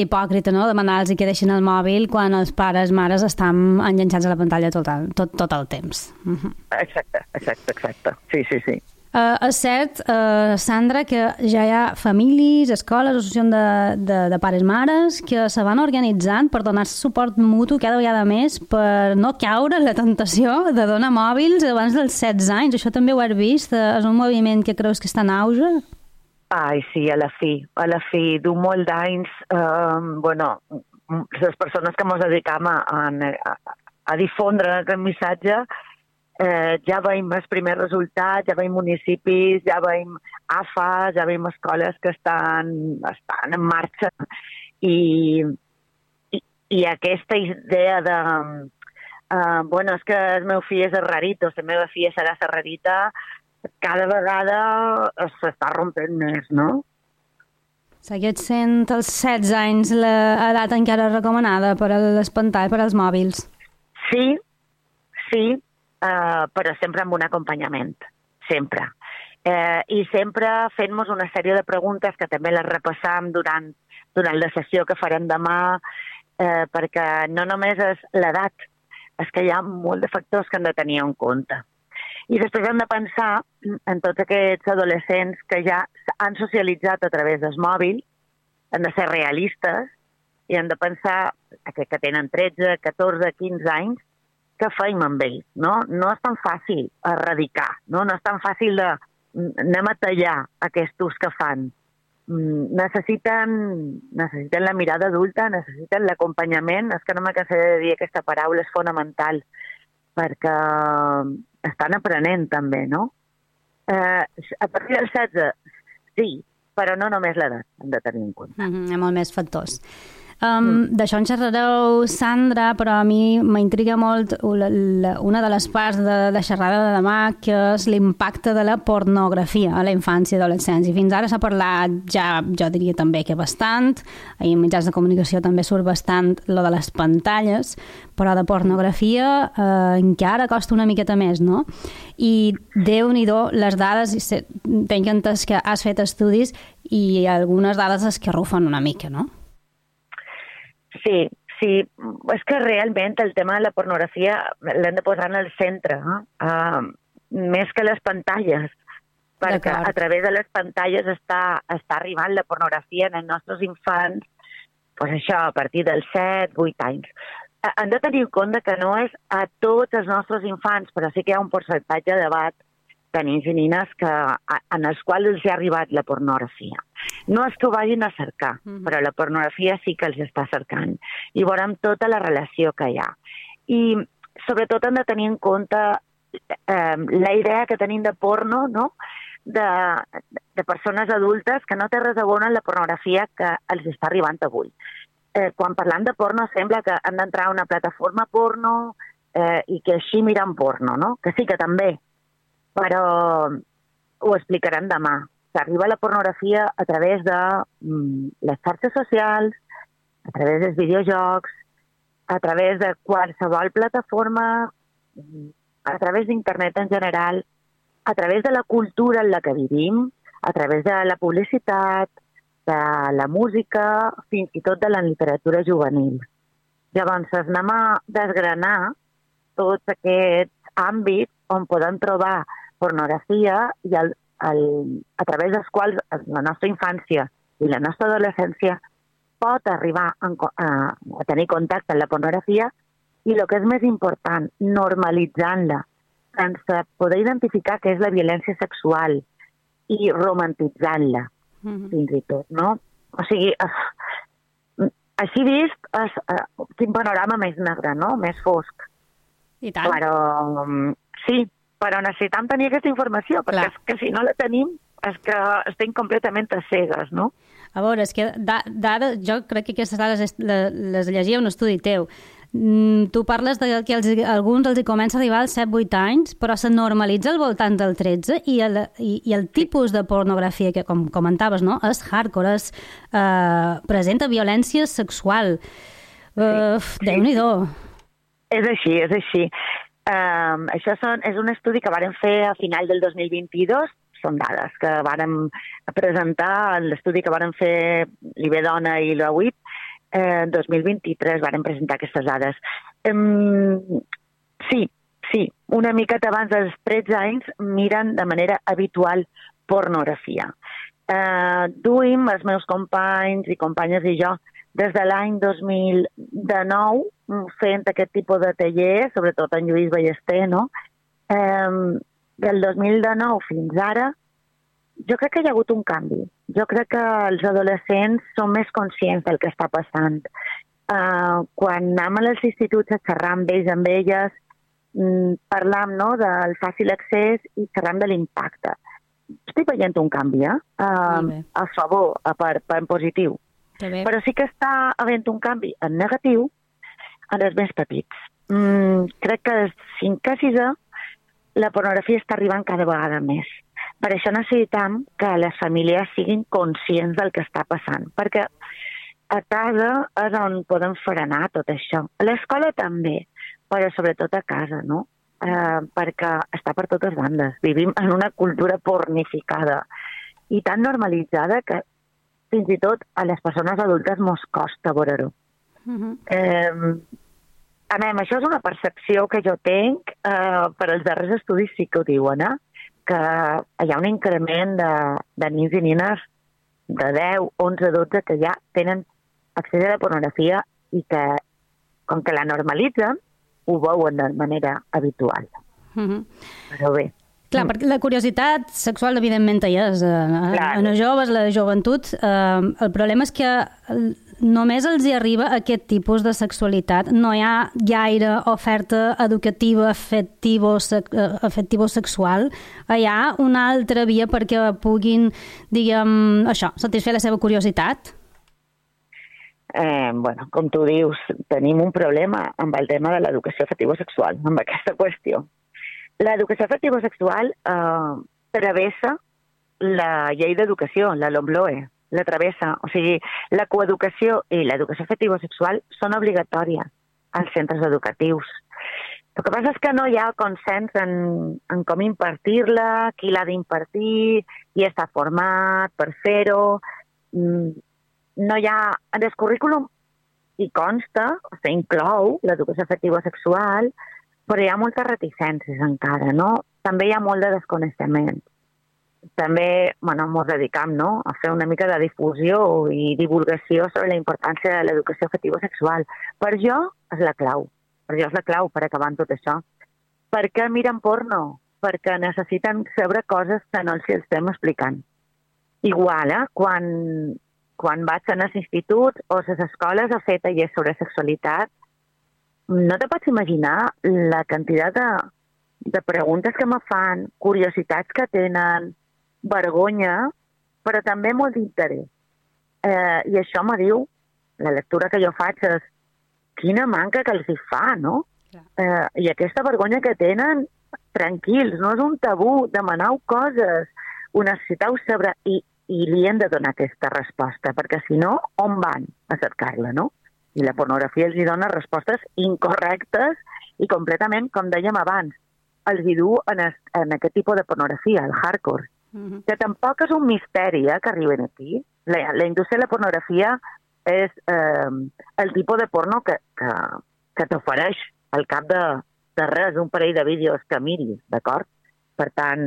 hipòcrita, no?, demanar-los que deixin el mòbil quan els pares, mares estan enganxats a la pantalla tot el temps. Exacte. Sí. És cert, Sandra, que ja hi ha famílies, escoles, associacions de pares-mares que se van organitzant per donar-se suport mutu cada vegada més per no caure en la tentació de donar mòbils abans dels 16 anys. Això també ho has vist? És un moviment que creus que està en auge? Ai, sí, a la fi, d'un molt d'anys, les persones que ens dedicam a difondre aquest missatge, ja veiem els primers resultats, ja veiem municipis, ja veiem AFA, ja veiem escoles que estan en marxa i aquesta idea de és que el meu fill és el rarito, la meva filla serà la rarita, cada vegada s'està rompent més, no? Segueix sent els 16 anys l'edat encara recomanada per a les pantalles, per als mòbils? Sí, però sempre amb un acompanyament, sempre. I sempre fent-nos una sèrie de preguntes que també les repassam durant la sessió que farem demà, perquè no només és l'edat, és que hi ha molts de factors que hem de tenir en compte. I després hem de pensar en tots aquests adolescents que ja han socialitzat a través dels mòbils, hem de ser realistes i hem de pensar que tenen 13, 14, 15 anys, què feim amb ells, no? No és tan fàcil erradicar, no? No és tan fàcil de anem a tallar aquests ús que fan. Necessiten la mirada adulta, necessiten l'acompanyament, és que no me cansaré de dir aquesta paraula, és fonamental, perquè estan aprenent també, no? A partir dels 16, sí, però no només l'edat hem de tenir en compte. Hi ha molt més factors. D'això en xerrareu, Sandra, però a mi m'intriga molt una de les parts de la xerrada de demà, que és l'impacte de la pornografia a la infància i adolescència. I fins ara s'ha parlat ja, jo diria també que bastant, i en mitjans de comunicació també surt bastant lo de les pantalles, però de pornografia encara costa una miqueta més, no? I Déu-n'hi-do, les dades, tenc entès que has fet estudis i algunes dades escarrufen una mica, no? Sí, és que realment el tema de la pornografia l'hem de posar en el centre, més que les pantalles, perquè a través de les pantalles està arribant la pornografia en els nostres infants, doncs això, a partir dels 7, 8 anys. Hem de tenir en compte que no és a tots els nostres infants, però sí que hi ha un percentatge d'edat de nens i nines en els quals els ha arribat la pornografia. No és que ho vagin a cercar, però la pornografia sí que els està cercant. I veurem tota la relació que hi ha. I sobretot hem de tenir en compte la idea que tenim de porno, no?, de persones adultes que no té res a veure amb la pornografia que els està arribant avui. Quan parlam de porno sembla que han d'entrar a una plataforma porno i que així miren porno, no? Que sí, que també, però ho explicarem demà. S'arriba a la pornografia a través de les xarxes socials, a través dels videojocs, a través de qualsevol plataforma, a través d'internet en general, a través de la cultura en la que vivim, a través de la publicitat, de la música, fins i tot de la literatura juvenil. Llavors, anem a desgranar tots aquests àmbits on podem trobar pornografia i a través dels quals la nostra infància i la nostra adolescència pot arribar a tenir contacte amb la pornografia i, el que és més important, normalitzant-la, sense poder identificar què és la violència sexual i romantitzant-la, fins i tot, no? O sigui, així vist, quin panorama més negre, no? Més fosc. I tant. Però, sí, però necessitam tenir aquesta informació, perquè és que si no la tenim és que estem completament a cegues, no? A veure, és que dades, jo crec que aquestes dades les llegia un estudi teu. Tu parles de que alguns els hi comença a arribar als 7-8 anys, però se normalitza al voltant del 13 i el tipus de pornografia que, com comentaves, no, és hardcore, presenta violència sexual. Déu-n'hi-do. És així, és així. Això és un estudi que vàrem fer a final del 2022, són dades que vàrem presentar en l'estudi que vàrem fer l'IBE Dona i la UIP, 2023 varen presentar aquestes dades. Sí, una miqueta abans dels 13 anys miren de manera habitual pornografia. Duim, els meus companys i companyes i jo, des de l'any 2019 fent aquest tipus de taller, sobretot en Lluís Ballester, no? Del 2019 fins ara, jo crec que hi ha hagut un canvi. Jo crec que els adolescents són més conscients del que està passant. Quan anem als instituts a xerrar amb ells, amb elles, parlam, no, del fàcil accés i xerram de l'impacte. Estic veient un canvi, a favor, en positiu. Però sí que està havent un canvi en negatiu en els més petits. Crec que dels 5 a 6 la pornografia està arribant cada vegada més. Per això necessitem que les famílies siguin conscients del que està passant, perquè a casa és on podem frenar tot això. A l'escola també, però sobretot a casa, no? Perquè està per totes bandes. Vivim en una cultura pornificada i tan normalitzada que fins i tot a les persones adultes mos costa veure-ho. Això és una percepció que jo tinc, però els darrers estudis sí que ho diuen, que hi ha un increment de nens i nines de 10, 11, 12 que ja tenen accés a la pornografia i que, com que la normalitzen, ho veuen de manera habitual. Però bé. Clar, perquè la curiositat sexual evidentment hi és. En els joves, la joventut, el problema és que només els hi arriba aquest tipus de sexualitat. No hi ha gaire oferta educativa afectivo-sexual. Hi ha una altra via perquè puguin, diguem, satisfer la seva curiositat? Com tu dius, tenim un problema amb el tema de l'educació afectivo-sexual, amb aquesta qüestió. L'educació afectivo-sexual travessa la llei d'educació, la LOMLOE, la travessa. O sigui, la coeducació i l'educació afectivo-sexual són obligatòries als centres educatius. El que passa és que no hi ha consens en com impartir-la, qui l'ha d'impartir, qui està format per fer-ho. No hi ha... En el currículum hi consta, inclou l'educació afectivo-sexual, però hi ha moltes reticències encara, no? També hi ha molt de desconeixement. També, ens dedicam, no?, a fer una mica de difusió i divulgació sobre la importància de l'educació afectivo-sexual. Per jo és la clau. Per jo és la clau per acabar amb tot això. Per què miren porno? Perquè necessiten saber coses que no els estem explicant. Igual, quan vaig als instituts o a les escoles a fer tallers sobre sexualitat, no te pots imaginar la quantitat de preguntes que me fan, curiositats que tenen, vergonya, però també molt d'interès. I això me diu, la lectura que jo faig és quina manca que els hi fa, no? I aquesta vergonya que tenen, tranquils, no és un tabú, demaneu coses, ho necessiteu saber i li hem de donar aquesta resposta, perquè si no, on van a cercar-la, no? I la pornografia els hi dona respostes incorrectes i completament, com dèiem abans, els hi du en aquest tipus de pornografia, el hardcore, que tampoc és un misteri que arriben aquí. La indústria de la pornografia és el tipus de porno que t'ofereix al cap de res, un parell de vídeos que miris, d'acord? Per tant,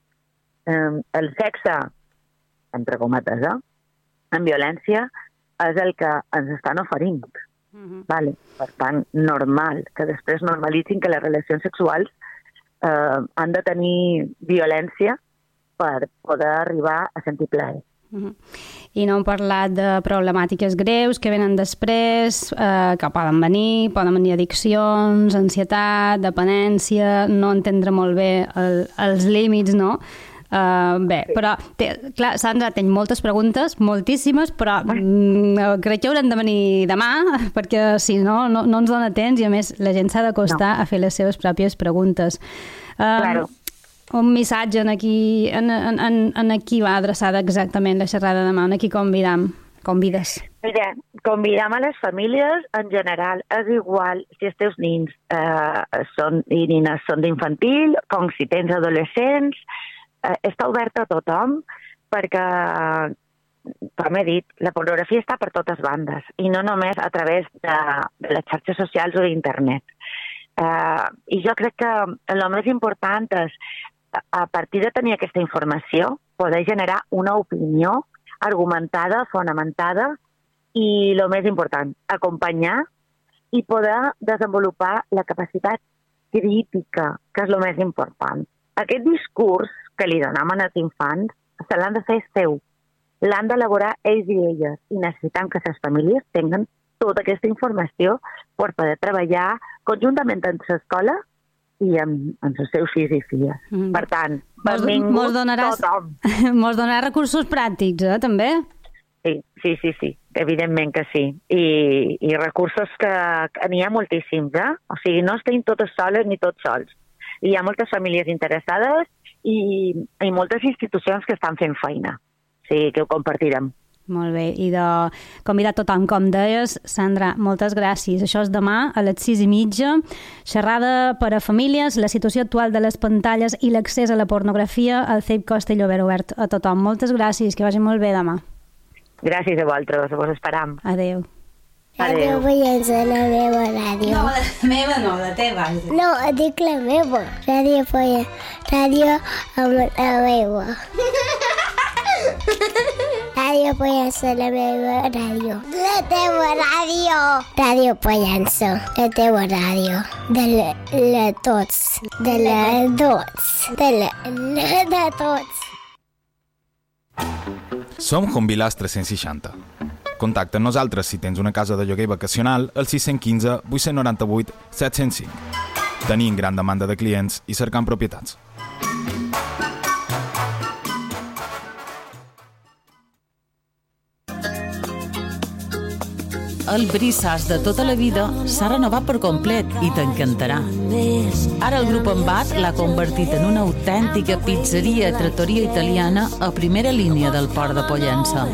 el sexe, entre cometes, en violència, és el que ens estan oferint. Vale. Per tant, normal, que després normalitzin que les relacions sexuals han de tenir violència per poder arribar a sentir plaer. I no hem parlat de problemàtiques greus que venen després, que poden venir addiccions, ansietat, dependència, no entendre molt bé els límits, no? Però, clar, Sandra, tinc moltes preguntes, moltíssimes, però crec que hauran de venir demà, perquè si no ens dona temps i a més la gent s'ha d'acostar a fer les seves pròpies preguntes. Claro. Un missatge en qui va adreçada exactament la xerrada demà, en qui convides? Mira, convidam a les famílies en general. És igual si els teus nins i nines són d'infantil, com si tens adolescents, està obert a tothom, perquè com he dit, la pornografia està per totes bandes i no només a través de les xarxes socials o d'internet. I jo crec que el més important és, a partir de tenir aquesta informació, poder generar una opinió argumentada, fonamentada i, el més important, acompanyar i poder desenvolupar la capacitat crítica, que és el més important. Aquest discurs que li donem als infants se l'han de fer seu, l'han d'elaborar ells i elles, i necessitem que les famílies tinguin tota aquesta informació per poder treballar conjuntament amb l'escola i amb els seus fills i filles. Per tant, benvingut tothom. Mos donaràs recursos pràctics, també? Sí, evidentment que sí. I recursos que n'hi ha moltíssims, O sigui, no estem totes soles ni tots sols. Hi ha moltes famílies interessades i moltes institucions que estan fent feina. Sí, que ho compartirem. Molt bé, i de convidar tothom, com deies, Sandra, moltes gràcies. Això és demà a les 6:30, xerrada per a famílies, la situació actual de les pantalles i l'accés a la pornografia al CEIP Costa i Llobera, obert a tothom. Moltes gràcies, que vagi molt bé demà. Gràcies a vosaltres, vos esperam. Adéu. Ràdio Pollença, la meva ràdio. No, la meva no, la teva. No, dic la meva. Ràdio Pollença, ràdio amb la meva. Ràdio Pollença, la meva ràdio. La teva ràdio. Ràdio Pollença, la teva ràdio. De tots. De tots. Som Jubilars 360. Contacta amb nosaltres si tens una casa de lloguer vacacional al 615 898 705. Tenim gran demanda de clients i cercant propietats. El Brissàs de tota la vida s'ha renovat per complet i t'encantarà. Ara el grup Embat l'ha convertit en una autèntica pizzeria trattoria italiana a primera línia del port de Pollença.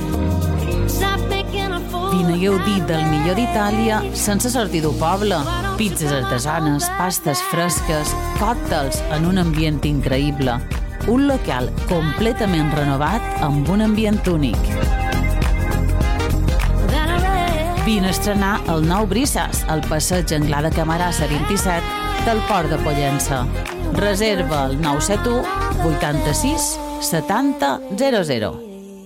Vine i gaudir del millor d'Itàlia sense sortir del poble. Pizzas artesanes, pastes fresques, còctels en un ambient increïble. Un local completament renovat amb un ambient únic. Vine a estrenar el nou Brissàs al passeig Anglà de Camarasa 27 del Port de Pollença. Reserva el 971 86 70 00.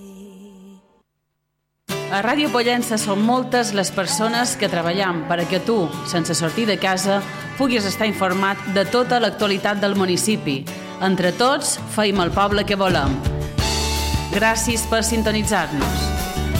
A Ràdio Pollença són moltes les persones que treballem perquè tu, sense sortir de casa, puguis estar informat de tota l'actualitat del municipi. Entre tots, feim el poble que volem. Gràcies per sintonitzar-nos.